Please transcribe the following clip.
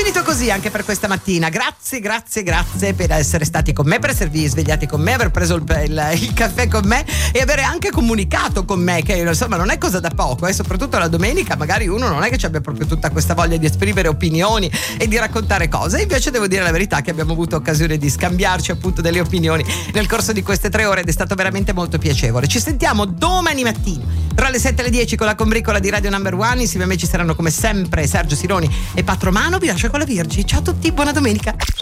finito così anche per questa mattina. Grazie per essere stati con me, per esservi svegliati con me, aver preso il caffè con me e avere anche comunicato con me, che insomma non è cosa da poco, soprattutto la domenica magari uno non è che abbia proprio tutta questa voglia di esprimere opinioni e di raccontare cose. Invece devo dire la verità che abbiamo avuto occasione di scambiarci appunto delle opinioni nel corso di queste 3 ore ed è stato veramente molto piacevole. Ci sentiamo domani mattina tra le 7 e le 10 con la combricola di Radio Number One. Insieme a me ci saranno come sempre Sergio Sironi e Pat Romano. Vi lascio con la Virgi. Ciao a tutti, buona domenica.